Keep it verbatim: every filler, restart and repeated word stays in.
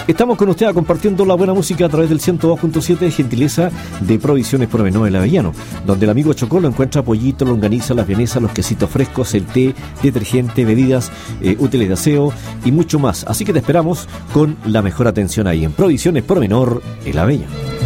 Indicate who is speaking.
Speaker 1: Estamos con usted compartiendo la buena música a través del ciento dos punto siete, gentileza de Provisiones Pormenor El Avellano, donde el amigo Chocó lo encuentra pollito, longaniza, las vienesas, los quesitos frescos, el té, detergente, bebidas, eh, útiles de aseo y mucho más. Así que te esperamos con la mejor atención ahí en Provisiones Pormenor El Avellano.